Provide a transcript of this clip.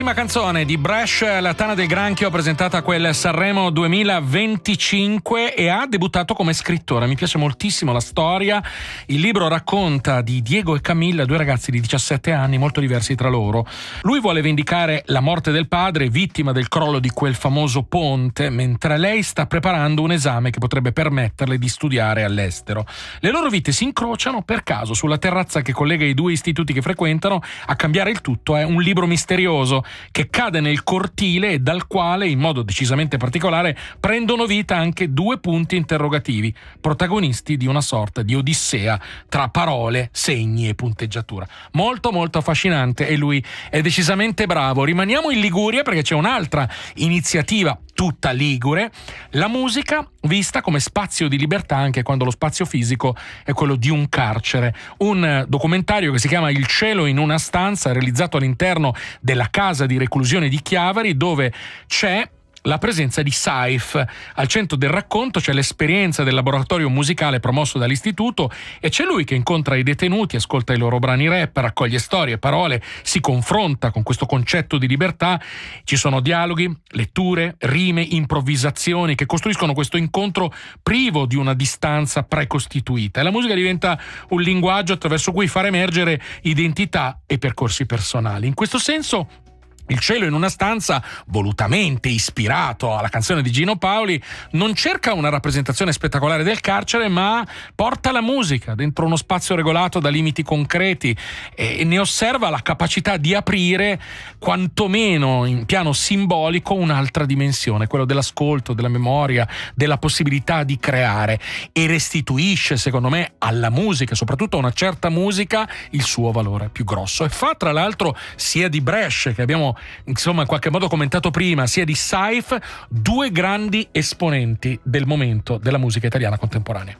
Prima canzone di Bresh, La Tana del Granchio, presentata a quel Sanremo 2025, e ha debuttato come scrittore. Mi piace moltissimo la storia. Il libro racconta di Diego e Camilla, due ragazzi di 17 anni molto diversi tra loro. Lui vuole vendicare la morte del padre, vittima del crollo di quel famoso ponte, mentre lei sta preparando un esame che potrebbe permetterle di studiare all'estero. Le loro vite si incrociano per caso sulla terrazza che collega i due istituti che frequentano. A cambiare il tutto è un libro misterioso che cade nel cortile e dal quale, in modo decisamente particolare, prendono vita anche due punti interrogativi, protagonisti di una sorta di odissea tra parole, segni e punteggiatura. Molto molto affascinante, e lui è decisamente bravo. Rimaniamo in Liguria perché c'è un'altra iniziativa tutta ligure, la musica vista come spazio di libertà anche quando lo spazio fisico è quello di un carcere. Un documentario che si chiama Il cielo in una stanza, realizzato all'interno della casa di reclusione di Chiavari, dove c'è la presenza di Saif. Al centro del racconto c'è l'esperienza del laboratorio musicale promosso dall'istituto, e c'è lui che incontra i detenuti, ascolta i loro brani rap, raccoglie storie e parole, si confronta con questo concetto di libertà. Ci sono dialoghi, letture, rime, improvvisazioni che costruiscono questo incontro privo di una distanza precostituita, e la musica diventa un linguaggio attraverso cui far emergere identità e percorsi personali. In questo senso Il cielo in una stanza, volutamente ispirato alla canzone di Gino Paoli, non cerca una rappresentazione spettacolare del carcere, ma porta la musica dentro uno spazio regolato da limiti concreti e ne osserva la capacità di aprire, quantomeno in piano simbolico, un'altra dimensione, quello dell'ascolto, della memoria, della possibilità di creare, e restituisce, secondo me, alla musica, soprattutto a una certa musica, il suo valore più grosso. E fa, tra l'altro, sia di Bresh, che abbiamo insomma in qualche modo commentato prima, sia di Saif, due grandi esponenti del momento della musica italiana contemporanea.